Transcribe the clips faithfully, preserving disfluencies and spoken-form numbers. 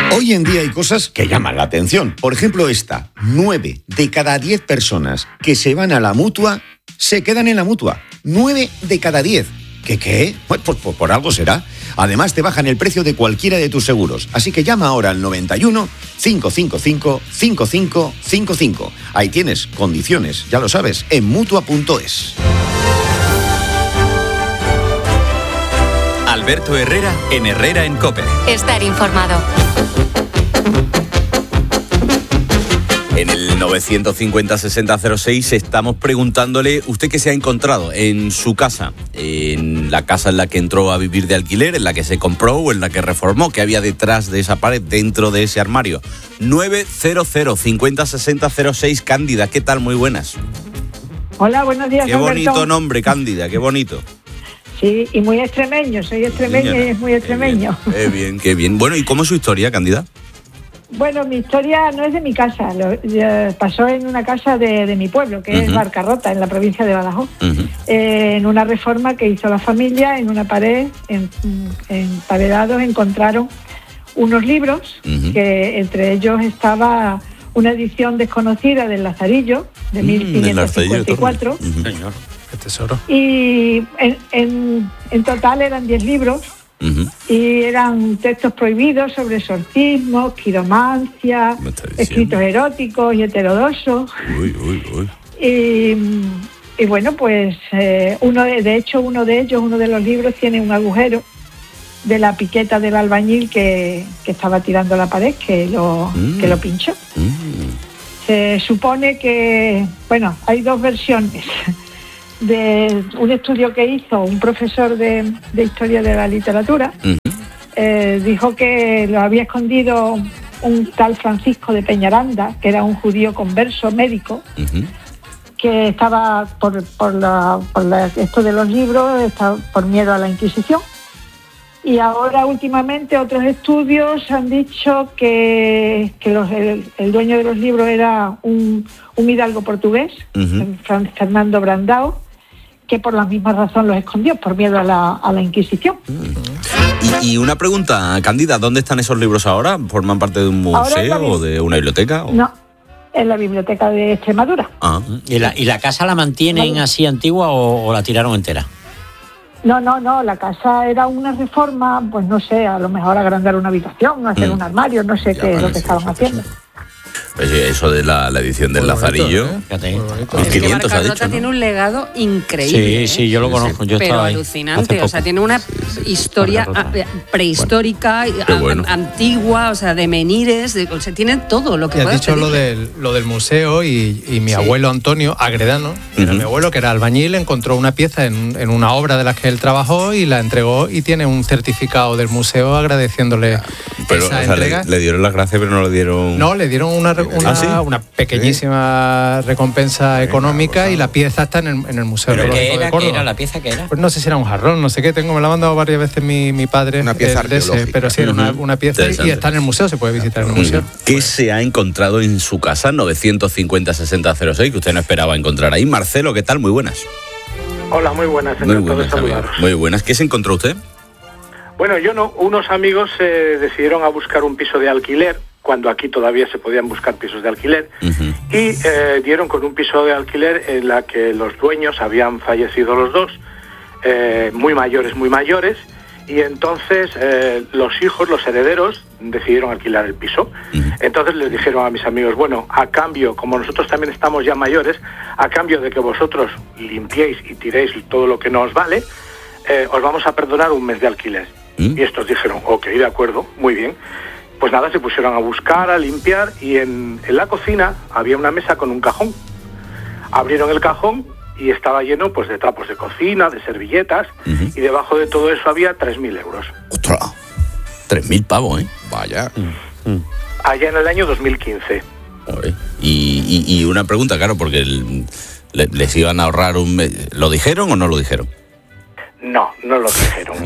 Hoy en día hay cosas que llaman la atención. Por ejemplo, esta. Nueve de cada diez personas que se van a la Mutua se quedan en la Mutua. Nueve de cada diez. ¿Qué qué? Pues por, por, por algo será. Además, te bajan el precio de cualquiera de tus seguros. Así que llama ahora al noventa y uno, cinco cinco cinco, cinco cinco cinco cinco. Ahí tienes condiciones, ya lo sabes, en mutua punto es. Alberto Herrera en Herrera en COPE. Estar informado. En el novecientos cincuenta sesenta cero seis estamos preguntándole, ¿usted qué se ha encontrado en su casa? En la casa en la que entró a vivir de alquiler, en la que se compró o en la que reformó, ¿qué había detrás de esa pared, dentro de ese armario? novecientos cincuenta sesenta cero seis. Cándida, ¿qué tal? Muy buenas. Hola, buenos días, Qué Alberto. bonito nombre, Cándida, qué bonito. Sí, y muy extremeño, soy extremeña y es muy extremeño. Qué bien, qué bien, qué bien. Bueno, ¿y cómo es su historia, Cándida? Bueno, mi historia no es de mi casa, lo, eh, pasó en una casa de, de mi pueblo, que uh-huh. es Barcarrota, en la provincia de Badajoz. Uh-huh. Eh, en una reforma que hizo la familia, en una pared, en, en paredados, encontraron unos libros, uh-huh. que entre ellos estaba una edición desconocida del Lazarillo, de uh-huh. mil quinientos cincuenta y cuatro. Uh-huh. Señor, qué tesoro. Y en, en, en total eran diez libros. Uh-huh. Y eran textos prohibidos sobre exorcismo, quiromancia, escritos eróticos y heterodoxos. Uy, uy, uy. Y, y bueno, pues eh, uno de, de hecho uno de ellos, uno de los libros tiene un agujero de la piqueta del albañil que, que estaba tirando la pared, que lo, mm. que lo pinchó. Mm. Se supone que, bueno, hay dos versiones de un estudio que hizo un profesor de, de historia de la literatura. Uh-huh. eh, dijo que lo había escondido un tal Francisco de Peñaranda, que era un judío converso médico, uh-huh. que estaba por, por, la, por la, esto de los libros, estaba por miedo a la Inquisición. Y ahora últimamente otros estudios han dicho que, que los, el, el dueño de los libros era un, un hidalgo portugués, uh-huh. Fernando Brandao, que por la misma razón los escondió, por miedo a la, a la Inquisición. Y, y una pregunta, Cándida, ¿dónde están esos libros ahora? ¿Forman parte de un museo o de una biblioteca? ¿O? No, en la biblioteca de Extremadura. Ah. ¿Y la, y la casa la mantienen vale. así antigua o, o la tiraron entera? No, no, no, la casa era una reforma, pues no sé, a lo mejor agrandar una habitación, hacer mm. un armario, no sé ya, qué es lo que estaban sí, haciendo. Sí, sí. Eso de la, la edición del bonito, Lazarillo. ¿eh? mil quinientos ha dicho, ¿no? Tiene un legado Sí, increíble. sí, ¿eh? yo lo conozco. Yo pero estaba alucinante. O sea, tiene una sí, sí, historia sí, prehistórica, bueno, bueno. antigua, o sea, de menires. De, o sea, tiene todo lo que puedes has dicho pedir. lo del, lo del museo y, y mi sí. abuelo Antonio Agredano, que uh-huh. era mi abuelo, que era albañil, encontró una pieza en, en una obra de la que él trabajó y la entregó y tiene un certificado del museo agradeciéndole pero, esa o sea, entrega. Le, le dieron las gracias, pero no le dieron... No, le dieron una, una, ¿Ah, sí? una pequeñísima sí. recompensa económica sí, y la pieza está en el, en el Museo Arqueológico de Córdoba. ¿Qué era la pieza que era? Pues no sé si era un jarrón, no sé qué, tengo, me la ha mandado varias veces mi, mi padre. Una pieza de, de ese, pero sí, era una, una pieza y está en el museo, se puede visitar en el museo. ¿Qué se ha encontrado en su casa? novecientos cincuenta sesenta cero seis, que usted no esperaba encontrar ahí. Marcelo, ¿qué tal? Muy buenas. Hola, muy buenas. Muy buenas, muy buenas. ¿Qué se encontró usted? Bueno, yo no, unos amigos eh, decidieron a buscar un piso de alquiler, cuando aquí todavía se podían buscar pisos de alquiler, uh-huh. y eh, dieron con un piso de alquiler en la que los dueños habían fallecido los dos, eh, muy mayores, muy mayores, y entonces eh, los hijos, los herederos, decidieron alquilar el piso. Uh-huh. Entonces les dijeron a mis amigos, bueno, a cambio, como nosotros también estamos ya mayores, a cambio de que vosotros limpiéis y tiréis todo lo que nos vale, eh, os vamos a perdonar un mes de alquiler. ¿Mm? Y estos dijeron, ok, de acuerdo, muy bien. Pues nada, se pusieron a buscar, a limpiar, y en, en la cocina había una mesa con un cajón. Abrieron el cajón y estaba lleno pues de trapos de cocina, de servilletas, uh-huh. y debajo de todo eso había tres mil euros. ¡Ostras! tres mil pavos, ¿eh? Vaya. Mm. Allá en el año dos mil quince. Y, y, y una pregunta, claro, porque el, le, les iban a ahorrar un mes. ¿Lo dijeron o no lo dijeron? No, no lo dijeron.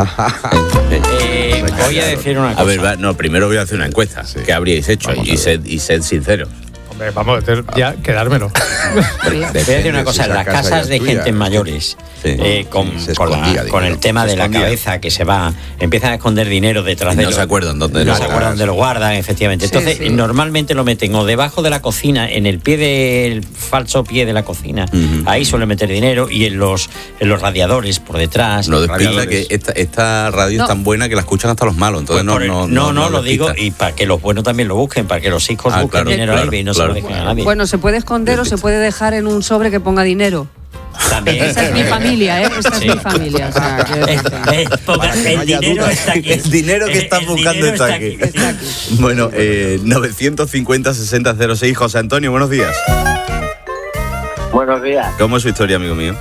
eh, voy a decir una cosa. A ver, va, no, primero voy a hacer una encuesta. Sí. ¿Qué habríais hecho? Y sed, y sed sinceros. Vamos, ya quedármelo. Voy a decir una cosa, en las casas de gente mayores, sí, eh, con, sí, con, la, con el tema de la cabeza que se va, empiezan a esconder dinero detrás de no los, se acuerdan dónde no lo se acuerdan dónde lo guardan, efectivamente. Sí, Entonces, sí. normalmente lo meten o debajo de la cocina, en el pie del falso pie de la cocina, uh-huh. ahí suelen meter dinero, y en los en los radiadores por detrás. No despista que esta, esta radio no. es tan buena que la escuchan hasta los malos, entonces pues no, el, no, no, no, no lo digo, y para que los buenos también lo busquen, para que los hijos ah, busquen claro, dinero claro, ahí y no claro. se lo dejen a nadie. Bueno, se puede esconder o se puede dejar en un sobre que ponga dinero. También. Esa es mi familia, ¿eh? Esa sí. es mi familia. O sea, que... es, es, el, el dinero está aquí. El dinero que estás buscando está, está, aquí. aquí. está aquí. Bueno, eh, novecientos cincuenta sesenta cero seis. José Antonio, buenos días. Buenos días. ¿Cómo es su historia, amigo mío?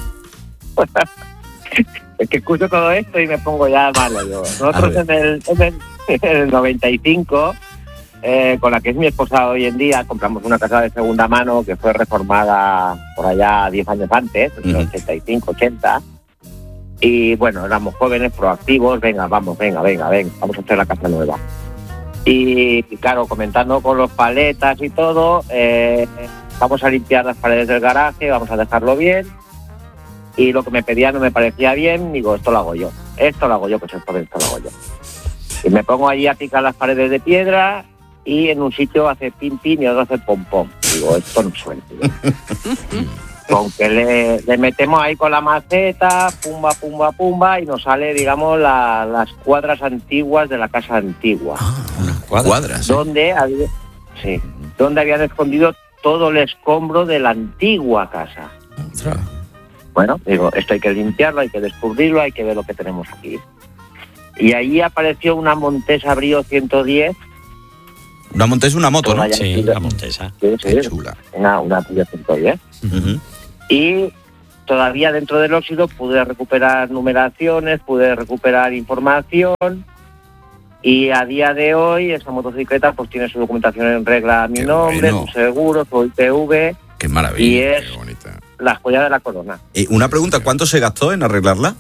Es que escucho todo esto y me pongo ya malo yo. Nosotros en el, en, el, en el noventa y cinco... Eh, con la que es mi esposa hoy en día, compramos una casa de segunda mano que fue reformada por allá diez años antes, en uh-huh. ochenta y cinco, ochenta, y bueno, éramos jóvenes, proactivos, venga, vamos, venga, venga, venga, vamos a hacer la casa nueva. Y, y claro, comentando con los paletas y todo, eh, vamos a limpiar las paredes del garaje, vamos a dejarlo bien, y lo que me pedía no me parecía bien, digo, esto lo hago yo, esto lo hago yo, pues esto, esto lo hago yo. Y me pongo allí a picar las paredes de piedra, y en un sitio hace pin pin y otro hace pom pom. Digo, esto no suena. Con que le, le metemos ahí con la maceta, pumba, pumba, pumba, y nos sale, digamos, la, las cuadras antiguas de la casa antigua. Ah, unas cuadras. Donde, había, sí, donde habían escondido todo el escombro de la antigua casa. Otra. Bueno, digo, esto hay que limpiarlo, hay que descubrirlo, hay que ver lo que tenemos aquí. Y ahí apareció una Montesa Brio ciento diez. Una Montesa, una moto, ¿no? Sí, una Montesa. Sí, sí, qué chula. Una, una Brio ciento diez. Uh-huh. Y todavía dentro del óxido pude recuperar numeraciones, pude recuperar información, y a día de hoy esa motocicleta pues tiene su documentación en regla a mi qué nombre, bueno. su seguro, su I P V. Qué maravilla. Y es qué bonita. La joya de la corona. Eh, una pregunta, ¿cuánto se gastó en arreglarla?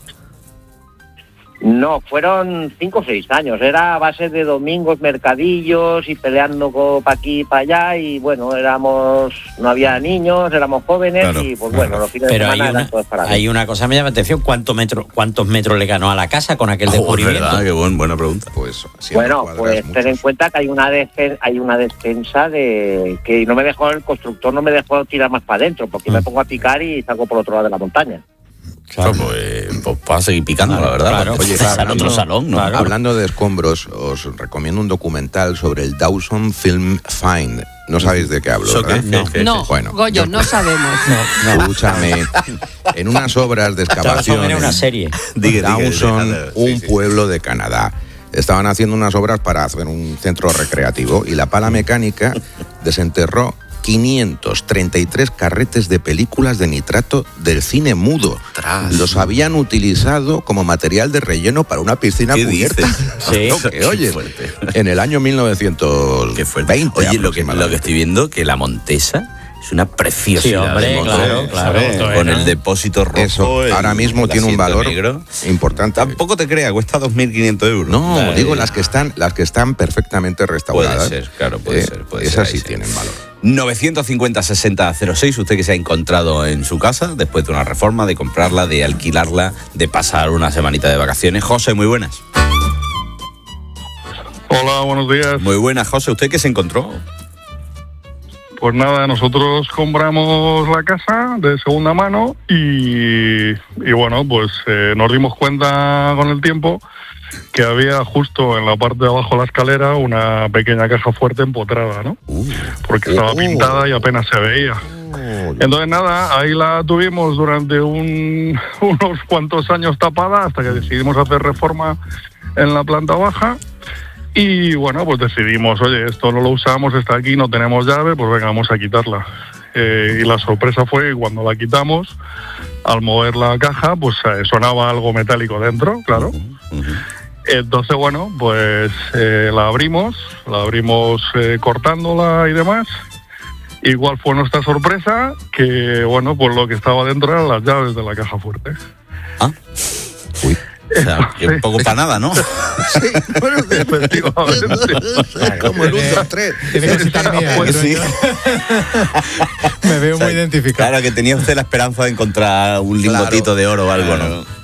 No, fueron cinco o seis años. Era a base de domingos, mercadillos y peleando para aquí y para allá. Y bueno, éramos, no había niños, éramos jóvenes, claro, y pues bueno, claro. los fines Pero de semana hay una, eran todos para hay una cosa que me llama la atención: ¿cuántos metros, cuántos metros le ganó a la casa con aquel oh, descubrimiento? ¿Verdad? Qué buen, buena pregunta. Pues, bueno, pues ten en cuenta que hay una despensa, hay una despensa de que no me dejó el constructor, no me dejó tirar más para adentro, porque mm. me pongo a picar y salgo por otro lado de la montaña. Claro, pues, pues para seguir picando, claro, la verdad. Claro, oye, claro, hablando, otro salón, ¿no? Claro. Hablando de escombros, os recomiendo un documental sobre el Dawson Film Find. No sabéis de qué hablo, ¿verdad? No, ¿Qué, no. Bueno, Goyo, yo, no sabemos. No, no. Escúchame, en unas obras de excavación era una serie. Digue, Dawson, digue, digue, un sí, pueblo sí. de Canadá. Estaban haciendo unas obras para hacer un centro recreativo y la pala mecánica desenterró quinientos treinta y tres carretes de películas de nitrato del cine mudo. Tras. Los habían utilizado como material de relleno para una piscina cubierta. Sí. No, que, oye, en el año mil novecientos veinte. Oye, lo que, lo que estoy viendo, que la Montesa es una preciosidad. Sí, hombre, de moto, claro, claro, claro, con el depósito rojo. Eso, el, ahora mismo tiene un valor negro. importante. Tampoco te creas, cuesta dos mil quinientos euros. No, Ay, digo las que están las que están perfectamente restauradas. Puede ser, claro, puede eh, ser. Puede esas ser, sí tienen valor. novecientos cincuenta sesenta cero seis, usted que se ha encontrado en su casa después de una reforma, de comprarla, de alquilarla, de pasar una semanita de vacaciones. José, muy buenas. Hola, buenos días. Muy buenas, José. ¿Usted qué se encontró? Pues nada, nosotros compramos la casa de segunda mano y, y bueno, pues eh, nos dimos cuenta con el tiempo que había justo en la parte de abajo de la escalera una pequeña caja fuerte empotrada, ¿no? Uh, Porque estaba uh, pintada y apenas se veía. Uh, Entonces nada, ahí la tuvimos durante un, unos cuantos años tapada hasta que decidimos hacer reforma en la planta baja. Y bueno, pues decidimos, oye, esto no lo usamos, está aquí, no tenemos llave, pues venga, vamos a quitarla. Eh, y la sorpresa fue que cuando la quitamos, al mover la caja, pues eh, sonaba algo metálico dentro, claro. Uh-huh, uh-huh. Entonces, bueno, pues eh, la abrimos, la abrimos eh, cortándola y demás. Igual fue nuestra sorpresa que, bueno, pues lo que estaba dentro eran las llaves de la caja fuerte. Ah, uy. O sea, que un poco para nada, ¿no? Sí, bueno, efectivamente. Como el uno, tres. Tiene cositas mías, Pues sí. Me veo O sea, muy identificado. Claro, que tenía usted la esperanza de encontrar un lingotito Claro. de oro o algo, ¿no?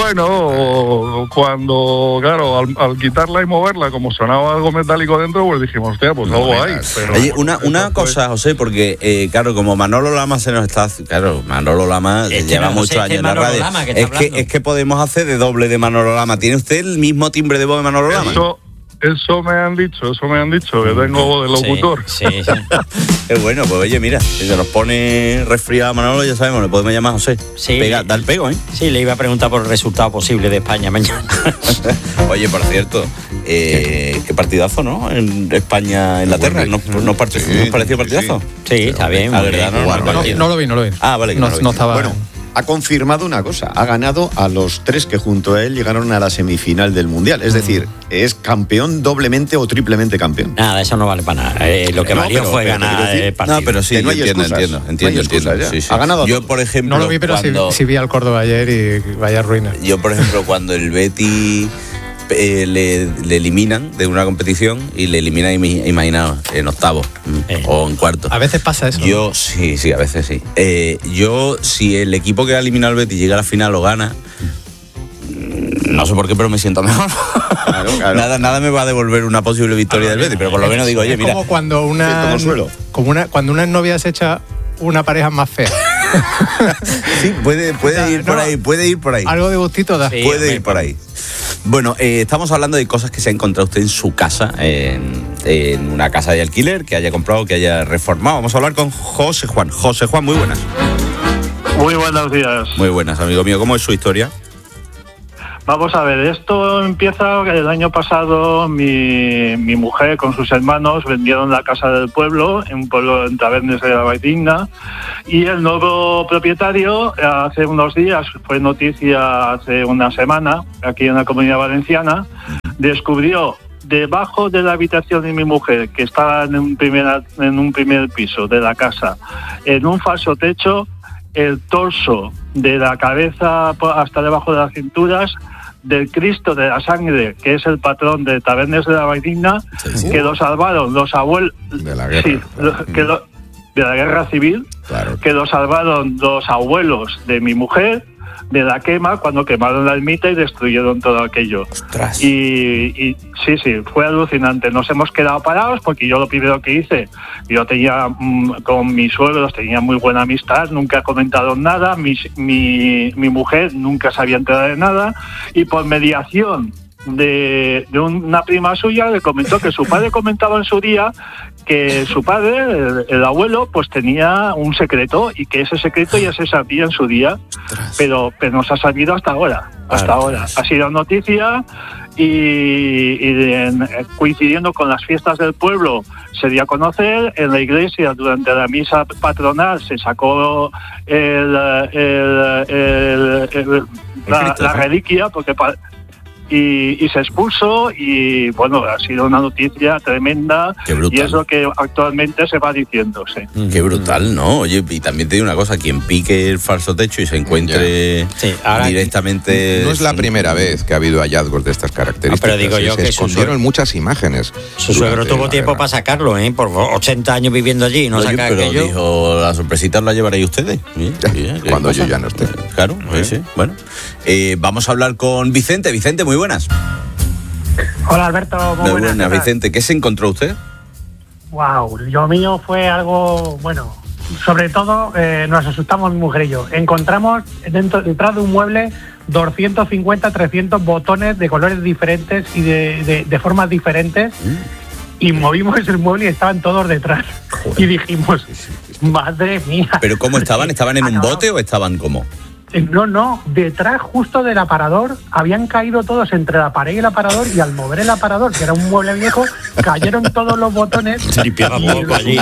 Bueno, cuando, claro, al, al quitarla y moverla, como sonaba algo metálico dentro, pues dijimos, hostia, pues No algo hay. verás. Pero, Oye, bueno, una, eso una fue- cosa, José, porque, eh, claro, como Manolo Lama se nos está... Claro, Manolo Lama Este lleva no, muchos José, años este en la Manolo radio. Lama que está es, que, hablando. es que podemos hacer de doble de Manolo Lama. ¿Tiene usted el mismo timbre de voz de Manolo Lama? Eso, eso me han dicho, eso me han dicho, que tengo voz de locutor. Sí, sí, sí. Es bueno, pues oye, mira, si se nos pone resfriado a Manolo, ya sabemos, le podemos llamar a José. Sí. Pega, da el pego, ¿eh? Sí, le iba a preguntar por el resultado posible de España mañana. Oye, por cierto, eh, qué partidazo, ¿no? En España-Inglaterra. ¿Nos, nos, parte- Sí, ¿nos pareció sí, partidazo? Sí, está bien. Ah, muy ¿verdad? bien. No, Jugar no, No, partido. no lo vi, no lo vi. Ah, vale, que No, no lo vi. no estaba... Bueno, ha confirmado una cosa, ha ganado a los tres que junto a él llegaron a la semifinal del Mundial. Es decir, es campeón doblemente o triplemente campeón. Nada, eso no vale para nada. Eh, lo que No, valió pero- fue pero te ganar quiero decir- el partido. No, pero sí, Que no hay entiendo, excusas. entiendo, No entiendo, hay excusas entiendo. ya. Sí, sí. Ha ganado Yo, todo. por ejemplo, No lo vi, pero cuando, sí, sí vi al Córdoba ayer y vaya ruina. yo, por ejemplo, cuando el Betis eh, le, le eliminan de una competición y le eliminan, imi- imaginaos, en octavo Eh. o en cuarto. A veces pasa eso. Yo, sí, sí, a veces sí. Eh, yo, si el equipo que ha eliminado al Betis llega a la final o gana, mm, no sé por qué, pero me siento mejor. Claro, claro. Nada, nada me va a devolver una posible victoria del Betis, pero por lo menos digo, oye, es mira, como cuando una, Siento consuelo. como una cuando una novia se echa una pareja más fea. sí, puede, puede O sea, ir por no, ahí, puede ir por ahí. Algo de gustito da. Sí. Puede hombre, ir por ahí. Bueno, eh, estamos hablando de cosas que se ha encontrado usted en su casa, en, en una casa de alquiler, que haya comprado, que haya reformado. Vamos a hablar con José Juan. José Juan, muy buenas. Muy buenos días. Muy buenas, amigo mío. ¿Cómo es su historia? Vamos a ver, esto empieza el año pasado. Mi, mi mujer con sus hermanos vendieron la casa del pueblo, en un pueblo en Tabernes de la Valldigna, y el nuevo propietario hace unos días, fue noticia hace una semana, aquí en la Comunidad Valenciana, descubrió debajo de la habitación de mi mujer, que estaba en un primer, en un primer piso de la casa, en un falso techo, el torso de la cabeza hasta debajo de las cinturas del Cristo de la Sangre, que es el patrón de Tabernes de la Valldigna, Sí, sí. que lo salvaron los abuelos De la guerra. sí, lo- que lo- de la guerra civil, Claro. que lo salvaron los abuelos de mi mujer de la quema cuando quemaron la ermita y destruyeron todo aquello. Ostras. Y, y sí, sí, fue alucinante. Nos hemos quedado parados porque yo lo primero que hice, yo tenía mm, con mis suegros, tenía muy buena amistad, nunca comentaron nada, mi, mi, mi mujer nunca se había enterado de nada, y por mediación de, de una prima suya le comentó que su padre comentaba en su día que su padre, el, el abuelo, pues tenía un secreto y que ese secreto ya se sabía en su día, pero, pero no se ha sabido hasta ahora, hasta ahora. Ha sido noticia y, y en- coincidiendo con las fiestas del pueblo se dio a conocer. En la iglesia durante la misa patronal se sacó el, el- el- el- la, Cristo, la ¿sí? reliquia porque pa- y, y se expulsó y bueno, ha sido una noticia tremenda. Qué brutal. Y es lo que actualmente se va diciéndose. Qué brutal, ¿no? Oye, y también te digo una cosa, quien pique el falso techo y se encuentre Sí, ahora- directamente... No es la primera vez que ha habido hallazgos de estas características. Ah, pero digo yo se que su escondieron suegro- muchas imágenes. Su suegro durante tuvo la tiempo guerra. para sacarlo, ¿eh? Por ochenta años viviendo allí y no Oye, sacar pero aquello. dijo, la sorpresita la llevaréis ustedes. Bien, bien, ¿qué Cuando pasa? yo ya no esté. Claro, sí, sí. Bueno, eh, vamos a hablar con Vicente. Vicente, muy buenas. Hola Alberto, muy, Muy buenas. buenas, ¿qué tal? Vicente. ¿Qué se encontró usted? Wow, lo mío fue algo, bueno, sobre todo eh, nos asustamos mi mujer y yo. Encontramos dentro, detrás de un mueble doscientos cincuenta, trescientos botones de colores diferentes y de, de, de formas diferentes y movimos el mueble y estaban todos detrás. Y dijimos, madre mía. ¿Pero cómo estaban? ¿Estaban en un Acabamos- bote o estaban cómo? No, no, detrás justo del aparador habían caído todos entre la pared y el aparador y al mover el aparador, que era un mueble viejo, cayeron todos los botones. Se limpiaba y poco allí.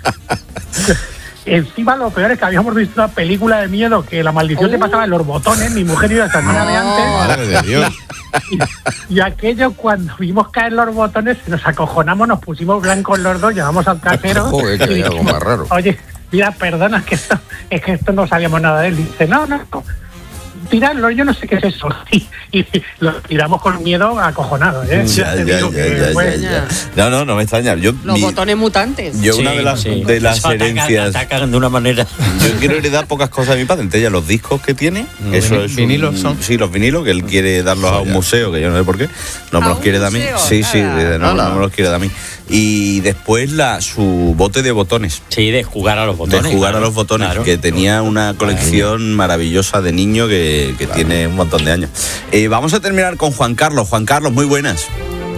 Encima lo peor es que habíamos visto una película de miedo que la maldición se pasaba en los botones, mi mujer iba también de antes. Madre de Dios. Y, y aquello cuando vimos caer los botones nos acojonamos, nos pusimos blancos los dos, llamamos al cajero. Joder, que y hay algo dijimos, más raro. Oye, mira, perdona, que esto, es que esto no sabíamos nada de él. Dice, no, no, no. tirarlo, yo no sé qué es eso. Y, y lo tiramos con miedo acojonado, ¿eh? Ya, ya, ya, ya, ya, ya. No, no, no me extraña. Yo, Los mi, botones mutantes. Yo Sí, una de las, sí. de las Eso atacan- herencias... atacan de una manera... Yo quiero heredar pocas cosas a mi padre. Entre ellas los discos que tiene. Los Eso vini- es un- vinilos son. Sí, los vinilos, que él quiere darlos a un museo, que yo no sé por qué. No me ¿A los un quiere dar a mí. museo? Sí, sí, Ala. de- no, no me los quiere dar a mí. Y después la, su bote de botones. Sí, de jugar a los botones. De jugar claro, a los botones, claro. que tenía una colección maravillosa de niño que, que tiene un montón de años. Eh, vamos a terminar con Juan Carlos. Juan Carlos, muy buenas.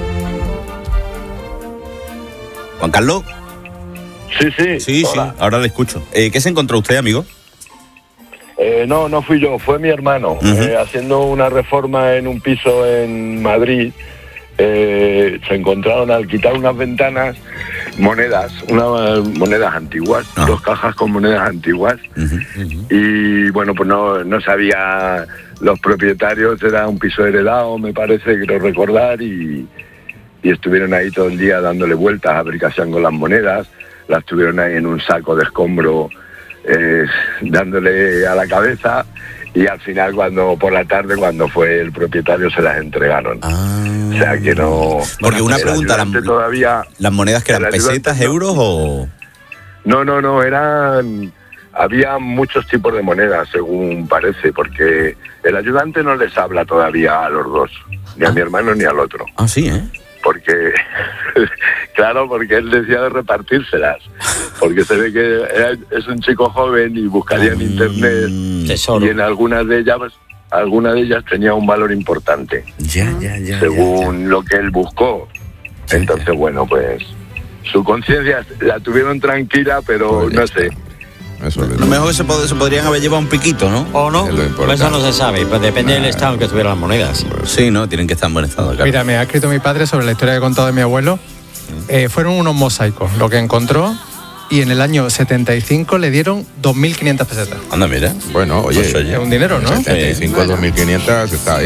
Juan Carlos. Sí, sí. Sí, hola. sí, ahora le escucho. Eh, ¿Qué se encontró usted, amigo? Eh, no, no fui yo, fue mi hermano. Uh-huh. eh, haciendo una reforma en un piso en Madrid, eh, se encontraron al quitar unas ventanas monedas, unas monedas antiguas, Ah. dos cajas con monedas antiguas. Uh-huh, uh-huh. Y bueno, pues no, no sabía los propietarios, era un piso heredado, me parece, quiero recordar, y, y estuvieron ahí todo el día dándole vueltas a ver qué hacían con las monedas. Las tuvieron ahí en un saco de escombro, eh, dándole a la cabeza, y al final, cuando por la tarde, cuando fue el propietario, se las entregaron. Ah. O sea que no... Porque una el pregunta, ayudante las- todavía... ¿Las monedas que eran el ayudante pesetas, no- euros o...? No, no, no, eran... Había muchos tipos de monedas, según parece, porque el ayudante no les habla todavía a los dos, ni a mi hermano ni al otro. Ah, sí, ¿eh? Porque, claro, porque él decía de repartírselas, porque se ve que era- es un chico joven y buscaría en internet, Tesoro. y en algunas de ellas, alguna de ellas tenía un valor importante, Ya, ya, ya. según lo que él buscó. Entonces, bueno, pues su conciencia la tuvieron tranquila, pero no sé. Eso es Lo mejor que se, pod- se podrían haber llevado un piquito, ¿no? ¿O no? Es lo importante. Eso no se sabe, pues depende del estado en que estuvieran las monedas. Sí, ¿no? Tienen que estar en buen estado, claro. Mira, me ha escrito mi padre sobre la historia que he contado de mi abuelo. Eh, fueron unos mosaicos lo que encontró, y en el año setenta y cinco le dieron dos mil quinientas pesetas. Anda, mira. Bueno, oye, Pues, oye. Es un dinero, ¿no? setenta y cinco a dos mil quinientos está ahí.